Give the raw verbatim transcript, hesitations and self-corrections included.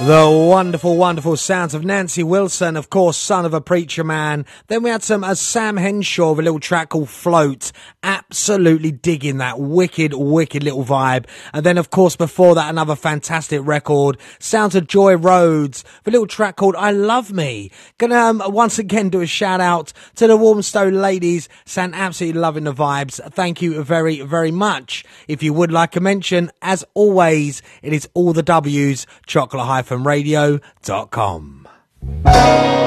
The wonderful, wonderful sounds of Nancy Wilson, of course, Son of a Preacher Man. Then we had some uh, Sam Henshaw with a little track called Float. Absolutely digging that wicked, wicked little vibe. And then, of course, before that, another fantastic record. Sounds of Joy Rhodes with a little track called I Love Me. Gonna um, once again do a shout out to the Walmstone ladies. Sound absolutely loving the vibes. Thank you very, very much. If you would like a mention, as always, it is all the W's, chocolate radio dot com.